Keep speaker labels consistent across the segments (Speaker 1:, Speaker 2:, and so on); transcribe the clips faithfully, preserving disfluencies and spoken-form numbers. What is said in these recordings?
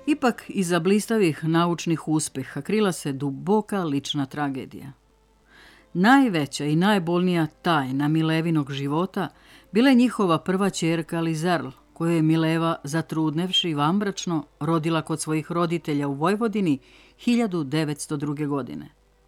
Speaker 1: Ipak iza blistavih naučnih uspeha krila se duboka lična tragedija. Najveća i najbolnija tajna Milevinog života bila je njihova prva ćerka Lizerl, koju je Mileva, zatrudnevši vanbračno, rodila kod svojih roditelja u Vojvodini hiljadu devetsto druge. godine.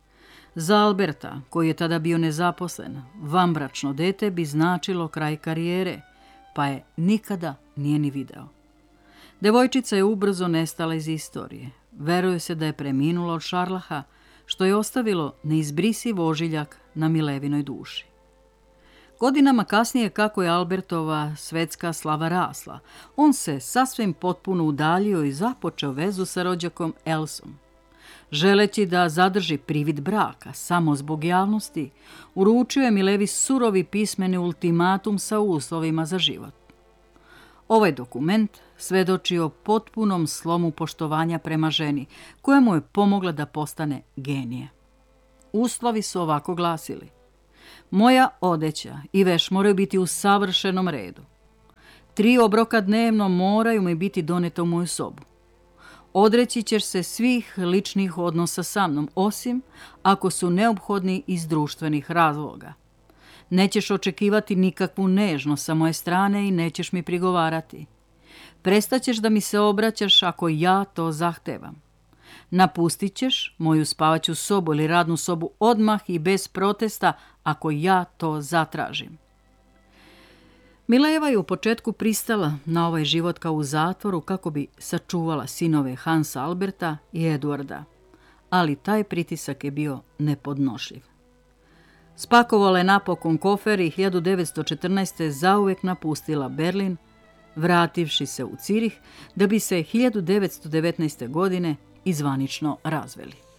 Speaker 1: Za Alberta, koji je tada bio nezaposlen, vanbračno dete bi značilo kraj karijere, pa je nikada nije ni video. Devojčica je ubrzo nestala iz istorije. Veruje se da je preminula od šarlaha, što je ostavilo neizbrisiv ožiljak na Milevinoj duši. Godinama kasnije, kako je Albertova svetska slava rasla, on se sasvim potpuno udaljio i započeo vezu sa rođakom Elsom. Želeći da zadrži privid braka samo zbog javnosti, uručio je Milevi surovi pismeni ultimatum sa uslovima za život. Ovaj dokument svedoči o potpunom slomu poštovanja prema ženi, koja mu je pomogla da postane genije. Uslovi su ovako glasili: moja odeća i veš moraju biti u savršenom redu. Tri obroka dnevno moraju mi biti doneta u moju sobu. Odreći ćeš se svih ličnih odnosa sa mnom, osim ako su neophodni iz društvenih razloga. Nećeš očekivati nikakvu nežnost sa moje strane i nećeš mi prigovarati. Prestaćeš da mi se obraćaš ako ja to zahtevam. Napustit ćeš moju spavaću sobu ili radnu sobu odmah i bez protesta ako ja to zatražim. Mileva je u početku pristala na ovaj život kao u zatvoru kako bi sačuvala sinove Hansa Alberta i Eduarda, ali taj pritisak je bio nepodnošljiv. Spakovala je napokon kofer i hiljadu devetsto četrnaeste. zauvek napustila Berlin, vrativši se u Cirih da bi se hiljadu devetsto devetnaeste. godine i zvanično razveli.